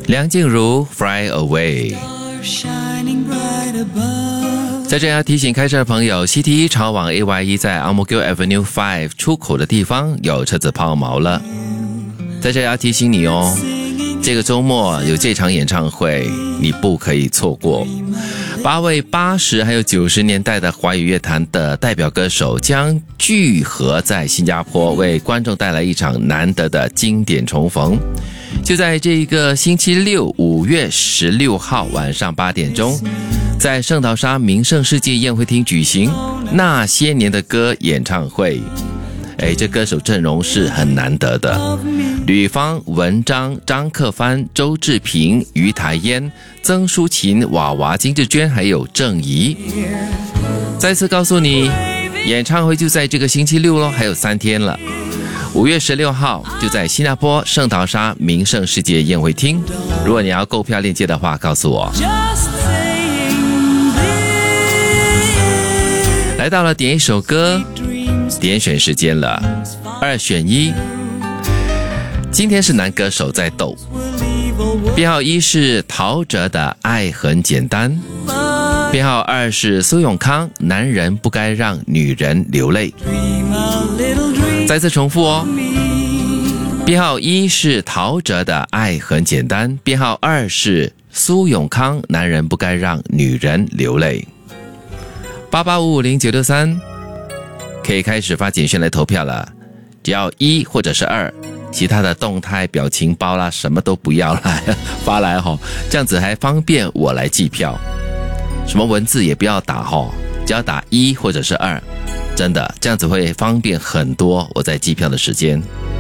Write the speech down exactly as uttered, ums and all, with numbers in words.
梁静茹 Fly Away。 在这要提醒开车的朋友， C T 一朝往 A Y 一 在 Ang Mo Kio Avenue 五出口的地方有车子抛锚了。在这要提醒你哦，这个周末有这场演唱会，你不可以错过。八位八十还有九十年代的华语乐坛的代表歌手将聚合在新加坡，为观众带来一场难得的经典重逢。就在这个星期六五月十六号晚上八点钟，在圣淘沙名胜世界宴会厅举行那些年的歌演唱会。哎，这歌手阵容是很难得的，吕方、文章、张克帆、周志平、于台烟、曾淑琴、娃娃、金志娟还有郑怡。再次告诉你，演唱会就在这个星期六咯，还有三天了。五月十六号就在新加坡圣淘沙名胜世界宴会厅。如果你要购票链接的话，告诉我。来到了点一首歌点选时间了，二选一。今天是男歌手在斗，编号一是陶喆的《爱很简单》，编号二是苏永康《男人不该让女人流泪》。再次重复哦，编号一是陶喆的《爱很简单》，编号二是苏永康《男人不该让女人流泪》。八八五五零九六三可以开始发简讯来投票了，只要一或者是二，其他的动态表情包啦什么都不要来发来齁，这样子还方便我来计票。什么文字也不要打齁，只要打一或者是二，真的这样子会方便很多我在计票的时间。